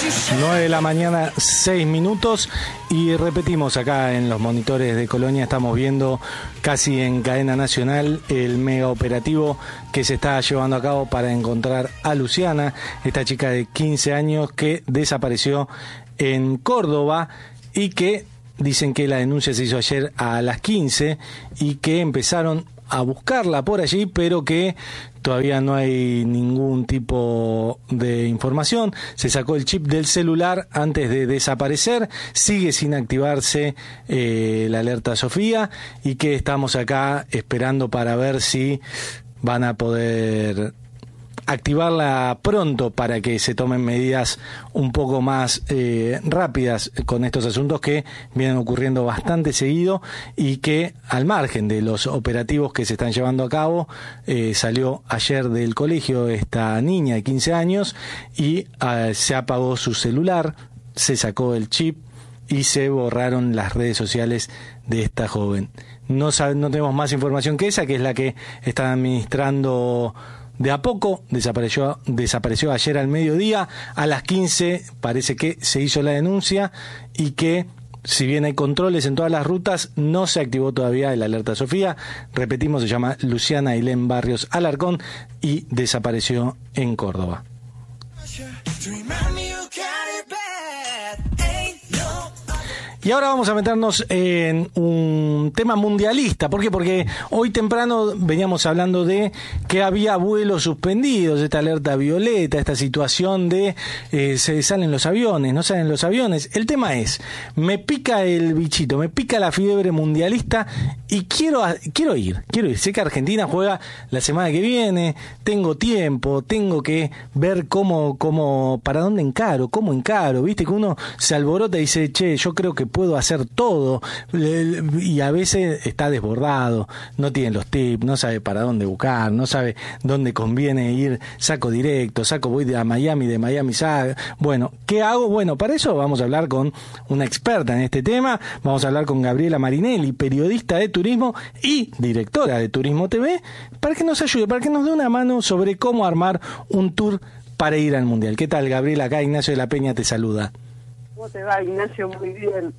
9 de la mañana, 6 minutos, y repetimos acá en los monitores de Colonia, estamos viendo casi en cadena nacional el mega operativo que se está llevando a cabo para encontrar a Luciana, esta chica de 15 años que desapareció en Córdoba y que dicen que la denuncia se hizo ayer a las 15 y que empezaron a buscarla por allí, pero que todavía no hay ningún tipo de información. Se sacó el chip del celular antes de desaparecer, sigue sin activarse la alerta Sofía, y que estamos acá esperando para ver si van a poder activarla pronto para que se tomen medidas un poco más rápidas con estos asuntos que vienen ocurriendo bastante seguido, y que al margen de los operativos que se están llevando a cabo, salió ayer del colegio esta niña de 15 años y se apagó su celular, se sacó el chip y se borraron las redes sociales de esta joven. No tenemos más información que esa, que es la que están administrando de a poco. Desapareció ayer al mediodía, a las 15 parece que se hizo la denuncia, y que si bien hay controles en todas las rutas, no se activó todavía el alerta Sofía. Repetimos, se llama Luciana Ailén Barrios Alarcón y desapareció en Córdoba. Y ahora vamos a meternos en un tema mundialista. ¿Por qué? Porque hoy temprano veníamos hablando de que había vuelos suspendidos, esta alerta violeta, esta situación de se salen los aviones, no salen los aviones. El tema es, me pica el bichito, me pica la fiebre mundialista y quiero ir. Sé que Argentina juega la semana que viene, tengo tiempo, tengo que ver para dónde cómo encaro. Viste que uno se alborota y dice, che, yo creo que puedo hacer todo, y a veces está desbordado, no tiene los tips, no sabe para dónde buscar, no sabe dónde conviene ir, voy a Miami, de Miami saco. Bueno, ¿qué hago? Bueno, para eso vamos a hablar con una experta en este tema. Vamos a hablar con Gabriela Marinelli, periodista de turismo y directora de Turismo TV, para que nos ayude, para que nos dé una mano sobre cómo armar un tour para ir al Mundial. ¿Qué tal, Gabriela? Acá Ignacio de la Peña te saluda. ¿Cómo te va, Ignacio? Muy bien.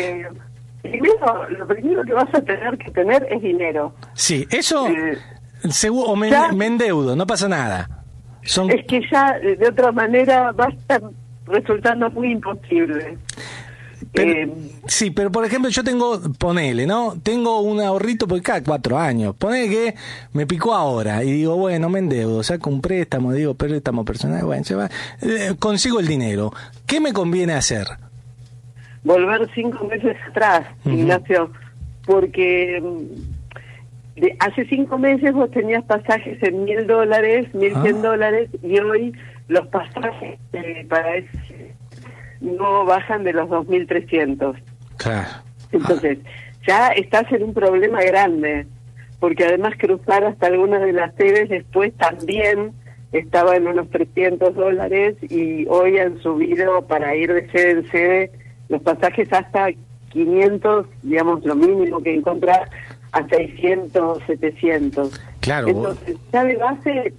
Lo primero que vas a tener que tener es dinero. Sí, eso seguro, me endeudo, no pasa nada. Es que ya de otra manera va a estar resultando muy imposible. Pero, sí, pero por ejemplo yo tengo un ahorrito por cada 4 años, ponele que me picó ahora y digo, bueno, me endeudo, saco un préstamo, préstamo personal, bueno, se va, consigo el dinero. ¿Qué me conviene hacer? Volver 5 meses atrás, Ignacio, porque hace 5 meses vos tenías pasajes en $1,000, $1,100, y hoy los pasajes para ese no bajan de los 2.300. Claro. Entonces, ya estás en un problema grande, porque además cruzar hasta algunas de las sedes después también estaba en unos $300, y hoy han subido para ir de sede en sede los pasajes hasta 500, digamos, lo mínimo que encontrar, a 600, 700. Claro. Entonces, ya de base,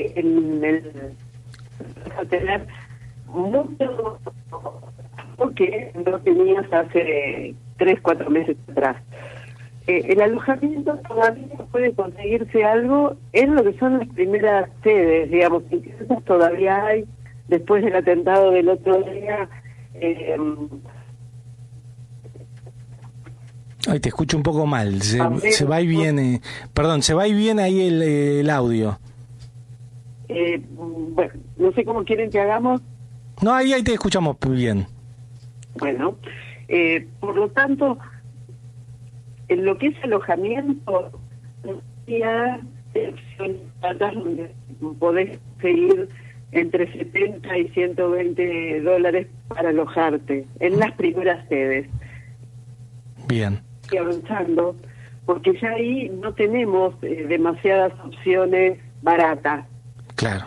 vas a tener mucho que no tenías hace 3, 4 meses atrás. El alojamiento todavía puede conseguirse algo en lo que son las primeras sedes, digamos, incluso todavía hay, después del atentado del otro día. Ay, te escucho un poco mal, se va y viene, se va y viene ahí el audio. Bueno, no sé cómo quieren que hagamos. No, ahí te escuchamos bien. Bueno, por lo tanto, en lo que es alojamiento, ya donde podés seguir entre 70 y $120 para alojarte en las primeras sedes. Bien. Y avanzando, porque ya ahí no tenemos demasiadas opciones baratas. Claro.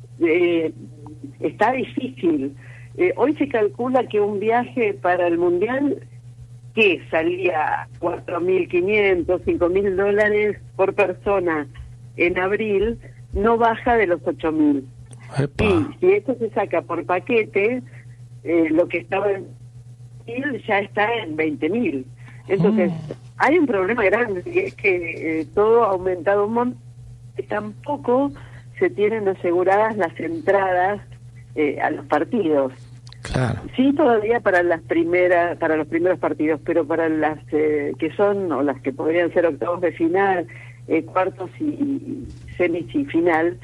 Está difícil. Hoy se calcula que un viaje para el Mundial que salía $4.500, $5.000 por persona en abril, no baja de los $8.000. Y si esto se saca por paquete, lo que estaba en 1.000 ya está en 20.000. Entonces, hay un problema grande, y es que todo ha aumentado un montón, y tampoco se tienen aseguradas las entradas a los partidos. Claro. Sí, todavía para los primeros partidos, pero para las que son, o las que podrían ser octavos de final, cuartos y semis y final,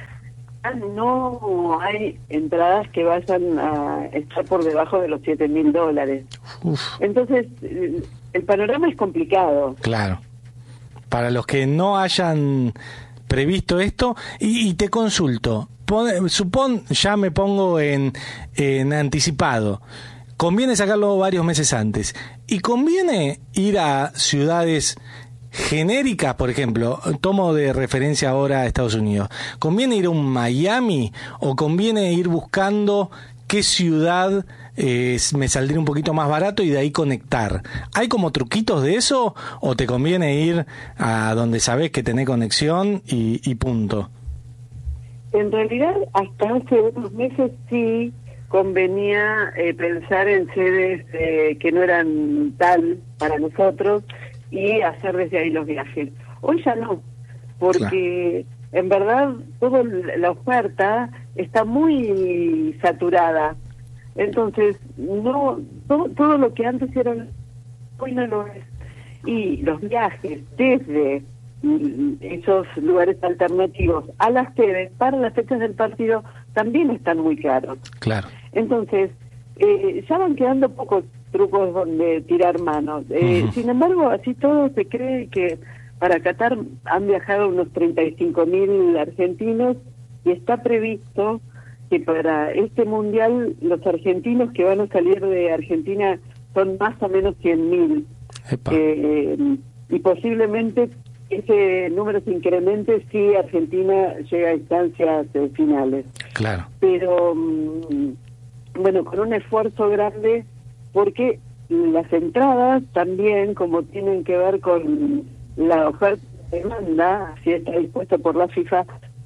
no hay entradas que vayan a estar por debajo de los $7.000. Entonces, el panorama es complicado. Claro. Para los que no hayan previsto esto, y te consulto, ya me pongo en anticipado, conviene sacarlo varios meses antes, y conviene ir a ciudades genéricas, por ejemplo, tomo de referencia ahora a Estados Unidos, ¿conviene ir a un Miami o conviene ir buscando qué ciudad me saldría un poquito más barato y de ahí conectar? ¿Hay como truquitos de eso o te conviene ir a donde sabés que tenés conexión y punto? En realidad, hasta hace unos meses sí convenía pensar en sedes que no eran tal para nosotros y hacer desde ahí los viajes. Hoy ya no, porque en verdad toda la oferta está muy saturada. Entonces, no todo lo que antes era, hoy no lo es. Y los viajes desde esos lugares alternativos a las sedes para las fechas del partido también están muy caros. Claro. Entonces, ya van quedando pocos trucos donde tirar manos. Sin embargo, así todo se cree que para Qatar han viajado unos 35.000 argentinos y está previsto que para este mundial los argentinos que van a salir de Argentina son más o menos 100.000. Y posiblemente ese número se incremente si Argentina llega a instancias finales. Claro. Pero, bueno, con un esfuerzo grande, porque las entradas también, como tienen que ver con la oferta y demanda, si está dispuesto por la FIFA,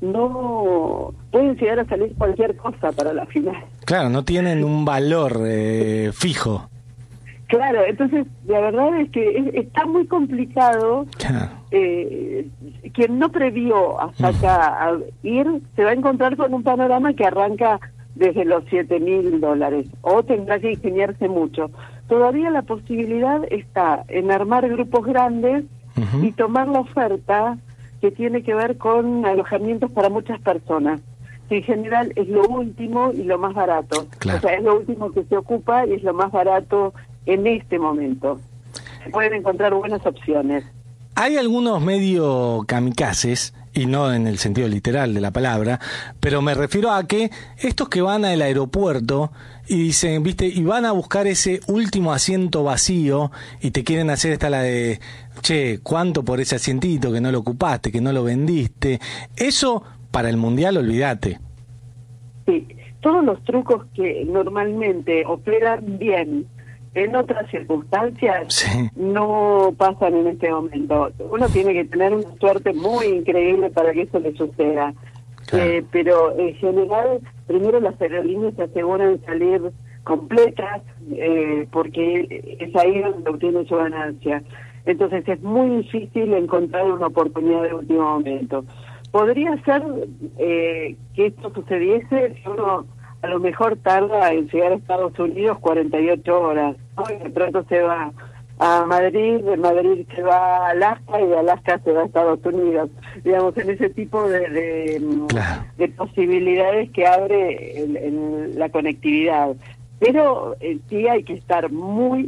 no pueden llegar a salir cualquier cosa para la final. Claro, no tienen un valor fijo. Claro, entonces la verdad es que está muy complicado. Claro. Quien no previó hasta acá a ir se va a encontrar con un panorama que arranca desde los $7.000 o tendrá que ingeniarse mucho. Todavía la posibilidad está en armar grupos grandes y tomar la oferta que tiene que ver con alojamientos para muchas personas, que en general es lo último y lo más barato. Claro. O sea, es lo último que se ocupa y es lo más barato en este momento. Se pueden encontrar buenas opciones. Hay algunos medio kamikazes, y no en el sentido literal de la palabra, pero me refiero a que estos que van al aeropuerto y dicen, viste, y van a buscar ese último asiento vacío y te quieren hacer esta la de, che, ¿cuánto por ese asientito que no lo ocupaste, que no lo vendiste? Eso para el Mundial, olvídate. Sí, todos los trucos que normalmente operan bien en otras circunstancias no pasan en este momento. Uno tiene que tener una suerte muy increíble para que eso le suceda. Claro. Pero en general, primero las aerolíneas se aseguran salir completas, porque es ahí donde obtiene su ganancia. Entonces es muy difícil encontrar una oportunidad de último momento. Podría ser que esto sucediese si uno a lo mejor tarda en llegar a Estados Unidos 48 horas, ¿no? Y de pronto se va a Madrid, de Madrid se va a Alaska y de Alaska se va a Estados Unidos. Digamos, en ese tipo de posibilidades que abre en la conectividad. Pero sí hay que estar muy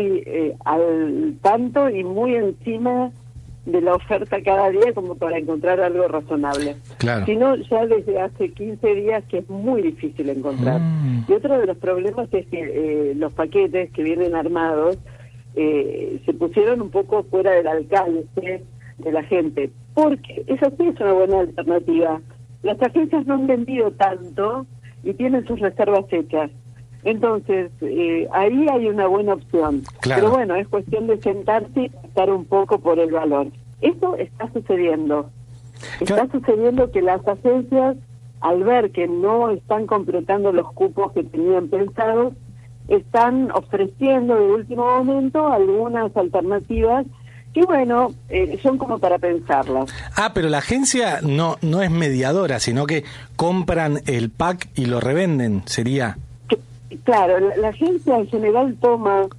al tanto y muy encima de la oferta cada día como para encontrar algo razonable. Claro. Si no, ya desde hace 15 días que es muy difícil encontrar. Y otro de los problemas es que los paquetes que vienen armados se pusieron un poco fuera del alcance de la gente, porque eso sí es una buena alternativa. Las agencias no han vendido tanto y tienen sus reservas hechas. Entonces, ahí hay una buena opción. Claro. Pero bueno, es cuestión de sentarse y estar un poco por el valor. Eso está sucediendo. Está sucediendo que las agencias, al ver que no están completando los cupos que tenían pensados, están ofreciendo de último momento algunas alternativas que, bueno, son como para pensarlas. Pero la agencia no es mediadora, sino que compran el pack y lo revenden, sería. Claro, la agencia en general toma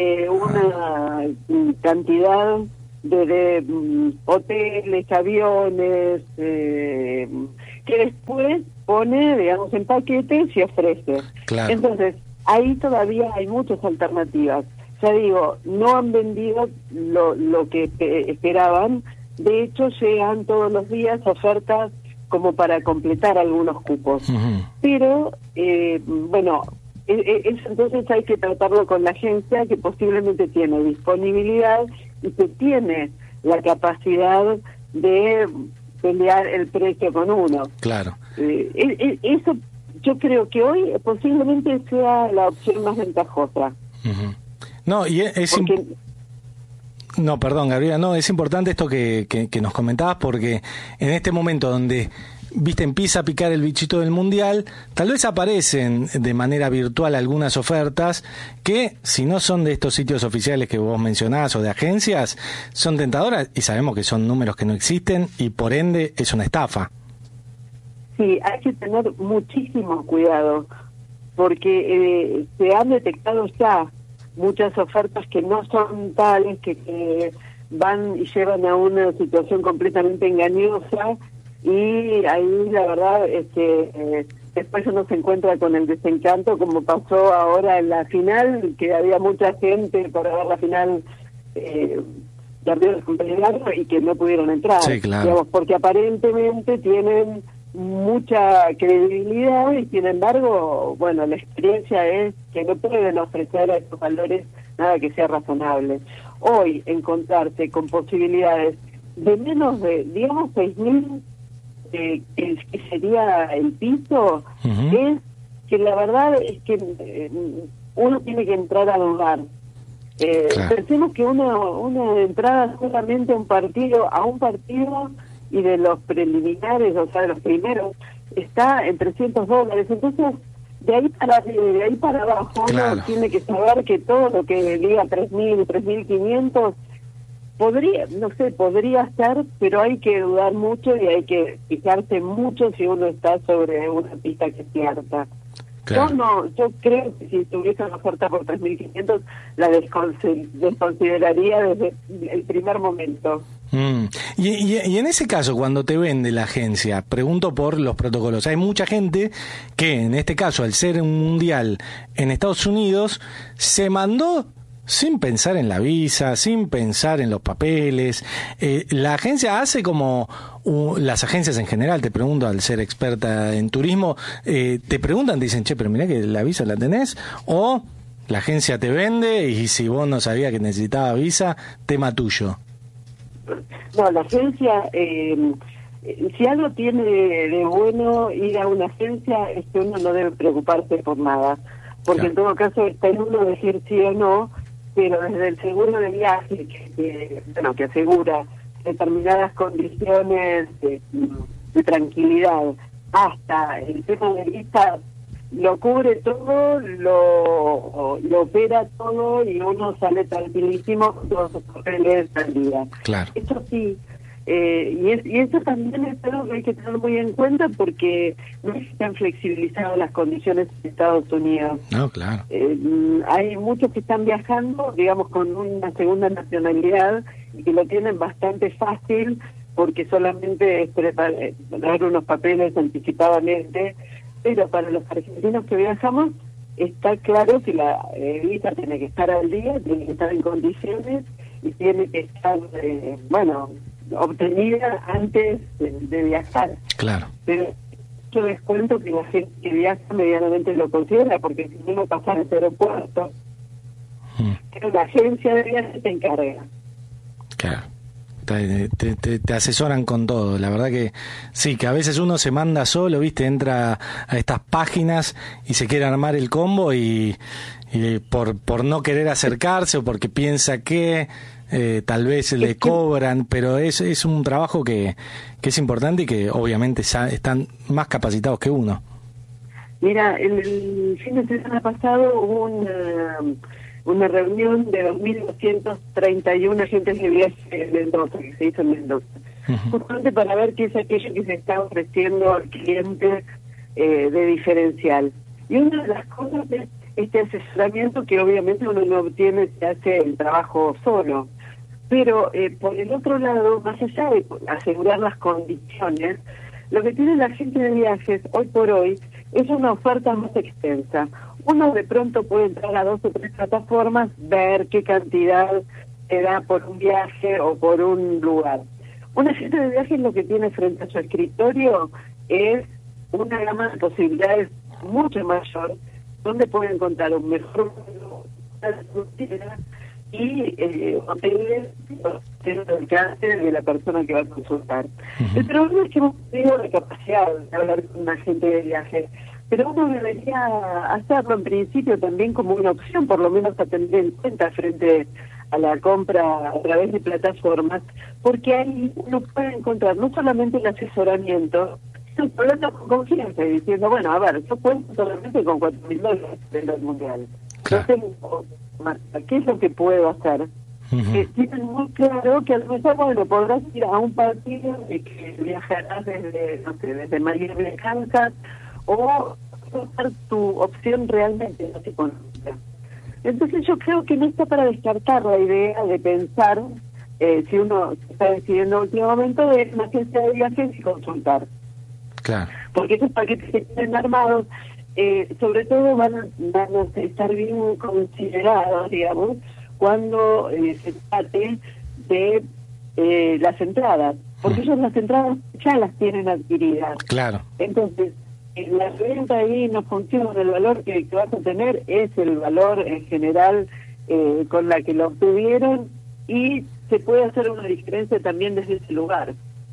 una cantidad de hoteles, aviones, que después pone, digamos, en paquetes y ofrece. Claro. Entonces, ahí todavía hay muchas alternativas. Ya digo, no han vendido lo que esperaban. De hecho, llegan todos los días ofertas como para completar algunos cupos. Uh-huh. Pero, bueno, entonces hay que tratarlo con la agencia, que posiblemente tiene disponibilidad y que tiene la capacidad de pelear el precio con uno. Claro. Eso yo creo que hoy posiblemente sea la opción más ventajosa. Uh-huh. No, y porque... No, perdón, Gabriela, no, es importante esto que nos comentabas, porque en este momento donde, viste, empieza a picar el bichito del Mundial, tal vez aparecen de manera virtual algunas ofertas que, si no son de estos sitios oficiales que vos mencionás o de agencias, son tentadoras y sabemos que son números que no existen y por ende es una estafa. Sí, hay que tener muchísimo cuidado, porque se han detectado ya muchas ofertas que no son tales, que van y llevan a una situación completamente engañosa, y ahí la verdad es que después uno se encuentra con el desencanto, como pasó ahora en la final, que había mucha gente para ver la final de Río de Janeiro y que no pudieron entrar. Sí, claro. Digamos, porque aparentemente tienen mucha credibilidad y sin embargo, bueno, la experiencia es que no pueden ofrecer a estos valores nada que sea razonable. Hoy encontrarse con posibilidades de menos de, digamos, 6.000, que sería el piso, uh-huh, es que la verdad es que uno tiene que entrar a dudar. Claro. Pensemos que una entrada solamente a un partido y de los preliminares, o sea, de los primeros, está en $300. Entonces, de ahí para abajo, claro, uno tiene que saber que todo lo que diga 3.000, 3.500, podría ser, pero hay que dudar mucho y hay que fijarse mucho si uno está sobre una pista que es cierta. Claro. Yo creo que si tuviese una oferta por 3.500 la desconsideraría desde el primer momento. Y en ese caso, cuando te vende la agencia, pregunto por los protocolos. Hay mucha gente que, en este caso, al ser un mundial en Estados Unidos, se mandó sin pensar en la visa, sin pensar en los papeles. La agencia hace como las agencias en general, te pregunto, al ser experta en turismo, te preguntan, te dicen, che, pero mirá que la visa la tenés, o la agencia te vende y si vos no sabías que necesitaba visa, tema tuyo. No, la agencia, si algo tiene de bueno ir a una agencia, es que uno no debe preocuparse por nada, porque claro, en todo caso está en uno decir sí o no, pero desde el seguro de viaje, que asegura determinadas condiciones de tranquilidad, hasta el tema de visa, lo cubre todo, lo opera todo y uno sale tranquilísimo con todos sus papeles al día. Claro. Eso sí, y eso también es algo que hay que tener muy en cuenta porque no se han flexibilizado las condiciones en Estados Unidos. No, claro. Hay muchos que están viajando, digamos, con una segunda nacionalidad y que lo tienen bastante fácil porque solamente es preparar unos papeles anticipadamente. Pero para los argentinos que viajamos, está claro que la visa tiene que estar al día, tiene que estar en condiciones y tiene que estar, obtenida antes de viajar. Claro. Pero yo les cuento que la gente que viaja medianamente lo considera, porque si uno pasa en este aeropuerto, pero la agencia de viaje se encarga. Claro. Te asesoran con todo, la verdad que sí, que a veces uno se manda solo, viste, entra a estas páginas y se quiere armar el combo y por no querer acercarse o porque piensa que tal vez le cobran, pero es un trabajo que es importante y que obviamente están más capacitados que uno. Mira, el fin de semana pasado hubo una reunión de 2.231 agentes de viaje en Mendoza, que se hizo en Mendoza, justamente para ver qué es aquello que se está ofreciendo al cliente de diferencial. Y una de las cosas es este asesoramiento que obviamente uno no obtiene si hace el trabajo solo. Pero por el otro lado, más allá de asegurar las condiciones, lo que tiene la agente de viajes hoy por hoy es una oferta más extensa. Uno de pronto puede entrar a 2 o 3 plataformas, ver qué cantidad te da por un viaje o por un lugar. Un agente de viajes lo que tiene frente a su escritorio es una gama de posibilidades mucho mayor, donde puede encontrar un mejor y hoteles del alcance de la persona que va a consultar. El problema es que hemos tenido la capacidad de hablar con un agente de viaje, pero uno debería hacerlo en principio también como una opción, por lo menos a tener en cuenta frente a la compra a través de plataformas, porque ahí uno puede encontrar no solamente el asesoramiento, sino hablando con confianza y diciendo, bueno, a ver, yo cuento solamente con $4.000 del mundial. Claro. No tengo más, ¿qué es lo que puedo hacer? Tienen muy claro que a lo mejor, bueno, podrás ir a un partido y que viajarás desde, no sé, desde Miami de Kansas, o ser tu opción realmente no económica. Entonces yo creo que no está para descartar la idea de pensar, si uno se está decidiendo en último momento, de una agencia de viajes y consultar. Claro. Porque esos paquetes que tienen armados, sobre todo van a estar bien considerados, digamos, cuando se trate de las entradas, porque ellos las entradas ya las tienen adquiridas. Claro. Entonces, la renta ahí no funciona, el valor que vas a tener es el valor en general con la que lo obtuvieron, y se puede hacer una diferencia también desde ese lugar.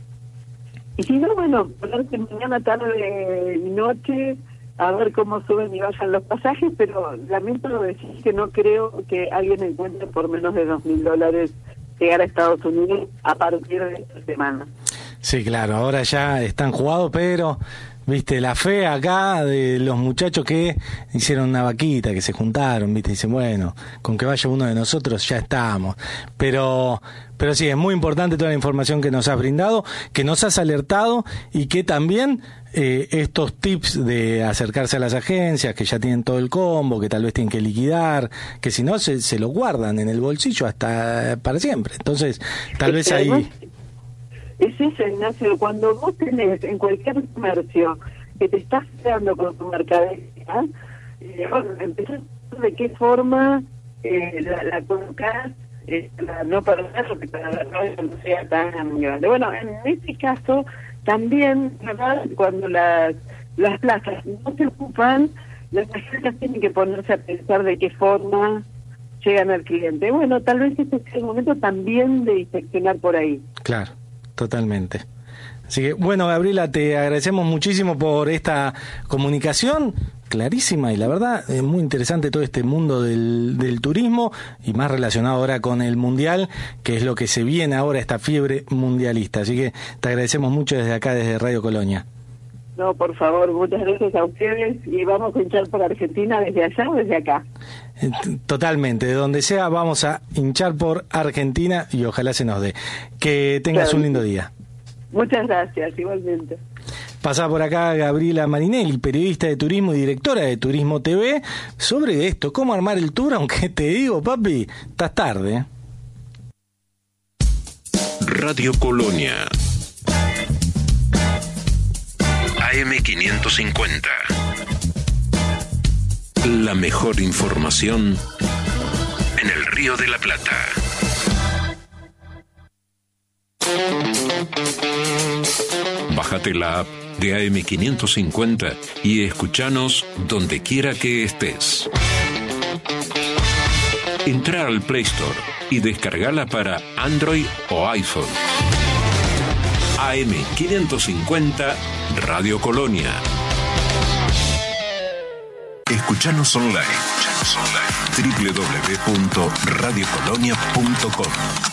Y si no, bueno, ponerse mañana, tarde y noche a ver cómo suben y bajan los pasajes, pero lamento decir que no creo que alguien encuentre por menos de $2.000 llegar a Estados Unidos a partir de esta semana. Sí, claro, ahora ya están jugados, pero viste, la fe acá de los muchachos que hicieron una vaquita, que se juntaron, viste, dicen, bueno, con que vaya uno de nosotros ya estamos. Pero sí, es muy importante toda la información que nos has brindado, que nos has alertado, y que también estos tips de acercarse a las agencias, que ya tienen todo el combo, que tal vez tienen que liquidar, que si no se lo guardan en el bolsillo hasta para siempre. Entonces, tal vez ahí... Es eso, Ignacio, cuando vos tenés en cualquier comercio que te estás quedando con tu mercadería, bueno, empezás a ver de qué forma la colocás, para no perderlo, que para no sea tan grande. Bueno, en este caso, también, ¿verdad? Cuando las plazas no se ocupan, las agencias tienen que ponerse a pensar de qué forma llegan al cliente. Bueno, tal vez este es el momento también de inspeccionar por ahí. Claro. Totalmente. Así que, bueno, Gabriela, te agradecemos muchísimo por esta comunicación clarísima, y la verdad es muy interesante todo este mundo del turismo, y más relacionado ahora con el mundial, que es lo que se viene ahora, esta fiebre mundialista. Así que te agradecemos mucho desde acá, desde Radio Colonia. No, por favor, muchas gracias a ustedes, y vamos a hinchar por Argentina desde allá o desde acá. Totalmente, de donde sea vamos a hinchar por Argentina, y ojalá se nos dé. Que tengas un lindo día. Muchas gracias, igualmente. Pasá por acá Gabriela Marinelli, periodista de turismo y directora de Turismo TV, sobre esto, cómo armar el tour, aunque te digo, papi, estás tarde. Radio Colonia AM550. La mejor información en el Río de la Plata. Bájate la app de AM550 y escuchanos donde quiera que estés. Entra al Play Store y descargala para Android o iPhone. AM550 Radio Colonia. Escuchanos online. www.radiocolonia.com.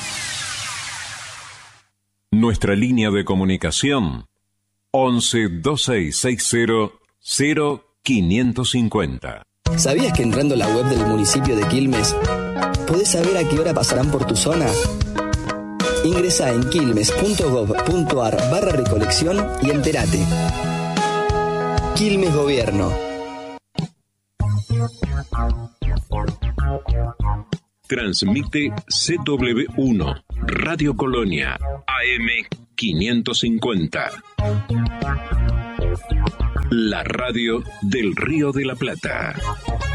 Nuestra línea de comunicación 11 2660 550. ¿Sabías que entrando a la web del municipio de Quilmes podés saber a qué hora pasarán por tu zona? Ingresá en quilmes.gov.ar/recolección y entérate. Quilmes Gobierno. Transmite CW1, Radio Colonia, AM 550. La radio del Río de la Plata.